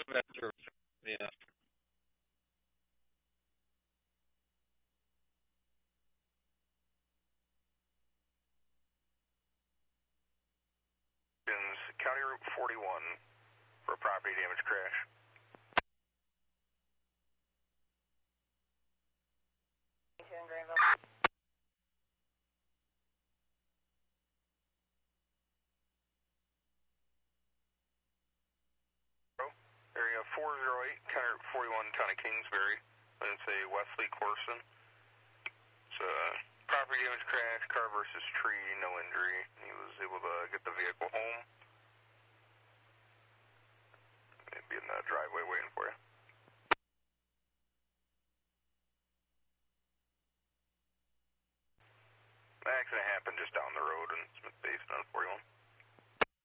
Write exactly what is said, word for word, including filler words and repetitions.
Yeah. County Route forty-one for a property damage crash. Area four oh eight, County Route forty-one, Town of Kingsbury. I didn't say Wesley Corson. It's a property damage crash, car versus tree, no injury. He was able to get the vehicle home.